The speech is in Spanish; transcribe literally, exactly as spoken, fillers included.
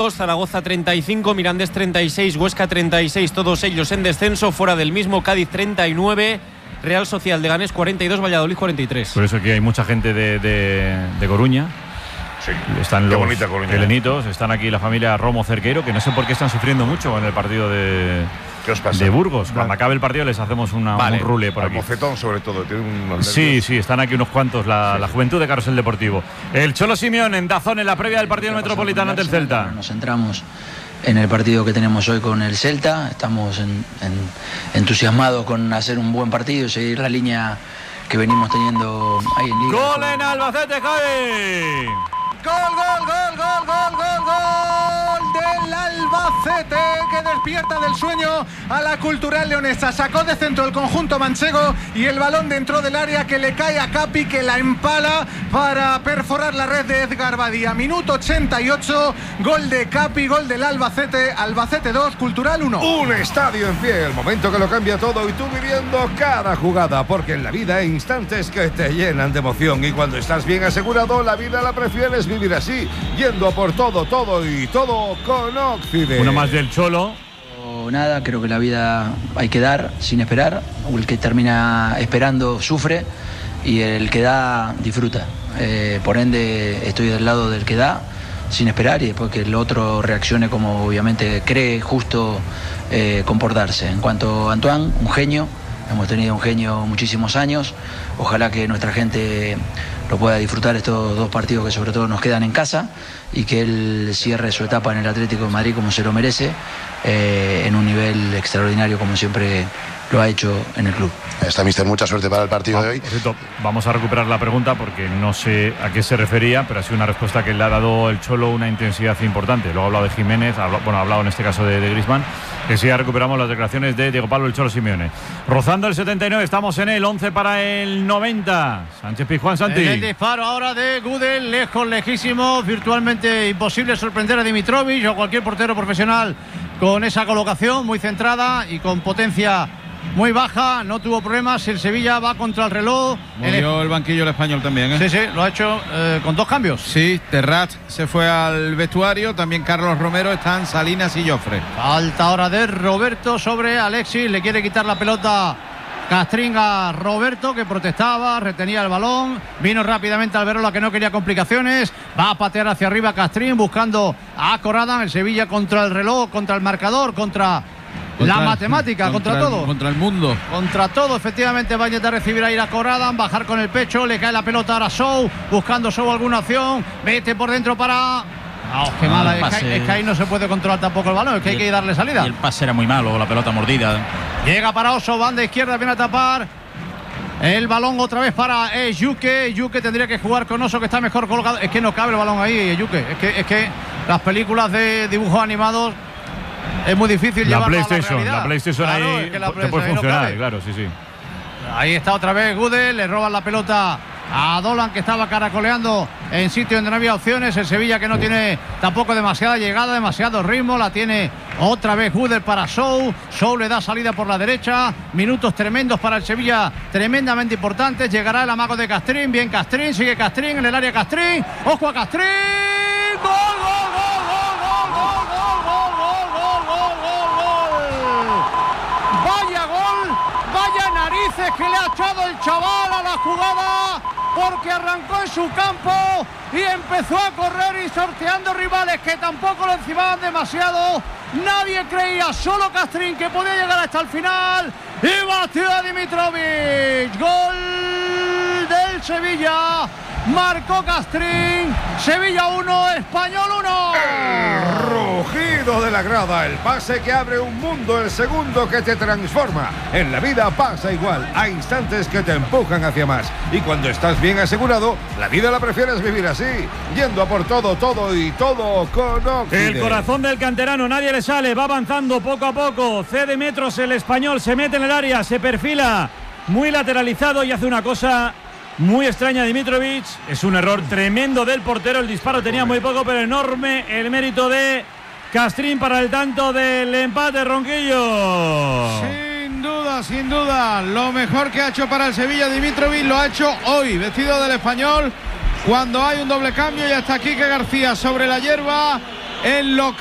Zaragoza treinta y cinco, Mirandés treinta y seis, Huesca treinta y seis, todos ellos en descenso. Fuera del mismo, Cádiz treinta y nueve, Real Social Leganés cuarenta y dos, Valladolid cuarenta y tres. Por eso que hay mucha gente de, de, de Coruña. Sí, están qué los bonita Coruña. helenitos, están aquí la familia Romo Cerqueiro, que no sé por qué están sufriendo mucho en el partido de, ¿Qué os pasa? de Burgos. Cuando acabe el partido les hacemos una, vale. un rule por Al aquí. Mocetón sobre todo, tiene unos Sí, nervios. sí, están aquí unos cuantos, la, sí, la sí. juventud de Carrusel Deportivo. El Cholo Simeone en Dazón en la previa del partido metropolitano ante el Celta. Nos centramos en el partido que tenemos hoy con el Celta. Estamos en, en, entusiasmados con hacer un buen partido y seguir la línea que venimos teniendo ahí en Liga. ¡Gol en Albacete, Javi! ¡Gol, gol, gol, gol, gol, gol, gol del Albacete, que despierta del sueño a la Cultural Leonesa! Sacó de centro el conjunto manchego y el balón dentro del área que le cae a Capi, que la empala para perforar la red de Edgar Badía. Minuto ochenta y ocho, gol de Capi, gol del Albacete. Albacete dos, Cultural uno. Un estadio en pie, el momento que lo cambia todo y tú viviendo cada jugada, porque en la vida hay instantes que te llenan de emoción y cuando estás bien asegurado, la vida la prefieres vivir así, yendo a por todo, todo y todo con Occidente. Uno más del Cholo. Nada, creo que la vida hay que dar sin esperar. El que termina esperando sufre y el que da disfruta. Eh, por ende, estoy del lado del que da sin esperar y después que el otro reaccione como obviamente cree justo eh, comportarse. En cuanto a Antoine, un genio. Hemos tenido un genio muchísimos años. Ojalá que nuestra gente lo pueda disfrutar estos dos partidos que sobre todo nos quedan en casa y que él cierre su etapa en el Atlético de Madrid como se lo merece, eh, en un nivel extraordinario como siempre lo ha hecho en el club. Está, mister, mucha suerte para el partido ah, de hoy. Cierto, vamos a recuperar la pregunta porque no sé a qué se refería, pero ha sido una respuesta que le ha dado el Cholo una intensidad importante. Luego ha hablado de Jiménez, ha hablado, bueno, ha hablado en este caso de, de Griezmann, que sí, ya recuperamos las declaraciones de Diego Pablo el Cholo Simeone. Rozando el setenta y nueve, estamos en el once para el noventa. Sánchez Pizjuán, Santi. El disparo ahora de Gudel, lejos, lejísimo, virtualmente imposible sorprender a Dimitrovic o cualquier portero profesional con esa colocación muy centrada y con potencia muy baja. No tuvo problemas. El Sevilla va contra el reloj. Movió el... el banquillo el español también, ¿eh? Sí, sí, lo ha hecho eh, con dos cambios. Sí, Terrat se fue al vestuario. También Carlos Romero. Están Salinas y Jofre. Falta ahora de Roberto sobre Alexis. Le quiere quitar la pelota Castrín a Roberto, que protestaba, retenía el balón. Vino rápidamente Alberola, que no quería complicaciones. Va a patear hacia arriba Castrín buscando a Corradan. El Sevilla contra el reloj, contra el marcador, contra... Contra, la matemática, contra, contra todo. El, contra el mundo. Contra todo, efectivamente, va a intentar recibir a ir a Corradan, bajar con el pecho, le cae la pelota ahora a Sou, buscando Sou alguna opción, mete por dentro para... Oh, qué mala, es que, es que ahí no se puede controlar tampoco el balón, es que hay que darle salida. Y el pase era muy malo, la pelota mordida. Llega para Oso, banda izquierda, viene a tapar. El balón otra vez para eh, Yuke. Yuke tendría que jugar con Oso, que está mejor colocado. Es que no cabe el balón ahí, Yuke. Es que, es que las películas de dibujos animados es muy difícil la llevarlo PlayStation, a la la PlayStation claro, ahí es que la te PlayStation puede funcionar, no claro, sí, sí. Ahí está otra vez Gudel, le roban la pelota a Dolan, que estaba caracoleando en sitio donde no había opciones. El Sevilla, que no tiene tampoco demasiada llegada, demasiado ritmo, la tiene otra vez Gudel para Sou. Sou le da salida por la derecha. Minutos tremendos para el Sevilla, tremendamente importantes. Llegará el amago de Castrín, bien Castrín, sigue Castrín en el área Castrín. Ojo a Castrín. ¡Gol, gol, gol, gol, gol, gol, gol, gol, gol, gol! Vaya gol, vaya narices que le ha echado el chaval a la jugada, porque arrancó en su campo y empezó a correr y sorteando rivales que tampoco lo encimaban demasiado. Nadie creía, solo Castrín, que podía llegar hasta el final, y batió a Dimitrovic. Gol del Sevilla, marcó Castrín. Sevilla uno, Español uno. El rugido de la grada, el pase que abre un mundo, el segundo que te transforma. En la vida pasa igual, hay instantes que te empujan hacia más, y cuando estás bien asegurado, la vida la prefieres vivir así, yendo a por todo, todo y todo con Occidente. El corazón del canterano, nadie le sale, va avanzando poco a poco, cede metros el español, se mete en el área, se perfila muy lateralizado y hace una cosa muy extraña Dimitrovic. Es un error tremendo del portero, el disparo tenía muy poco, pero enorme el mérito de Castrín para el tanto del empate, Ronquillo. Sin duda, sin duda, lo mejor que ha hecho para el Sevilla Dimitrovic lo ha hecho hoy, vestido del español, cuando hay un doble cambio, y hasta Quique García sobre la hierba. el local.